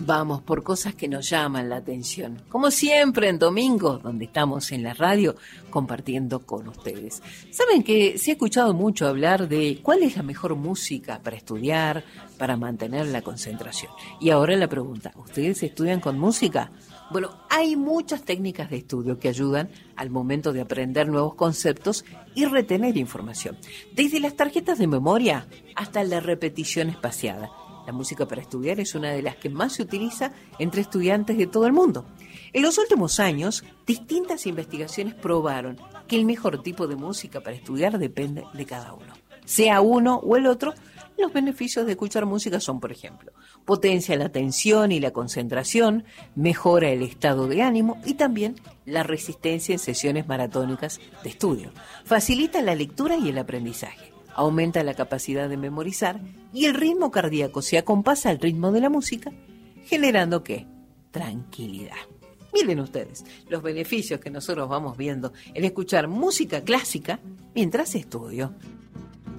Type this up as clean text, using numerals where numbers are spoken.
Vamos por cosas que nos llaman la atención. Como siempre en domingo, donde estamos en la radio compartiendo con ustedes. Saben que se ha escuchado mucho hablar de cuál es la mejor música para estudiar, para mantener la concentración. Y ahora la pregunta, ¿ustedes estudian con música? Bueno, hay muchas técnicas de estudio que ayudan al momento de aprender nuevos conceptos y retener información. Desde las tarjetas de memoria hasta la repetición espaciada. La música para estudiar es una de las que más se utiliza entre estudiantes de todo el mundo. En los últimos años, distintas investigaciones probaron que el mejor tipo de música para estudiar depende de cada uno. Sea uno o el otro, los beneficios de escuchar música son, por ejemplo, potencia la atención y la concentración, mejora el estado de ánimo y también la resistencia en sesiones maratónicas de estudio. Facilita la lectura y el aprendizaje. Aumenta la capacidad de memorizar y el ritmo cardíaco se acompasa al ritmo de la música, generando ¿qué? Tranquilidad. Miren ustedes los beneficios que nosotros vamos viendo en escuchar música clásica mientras estudio.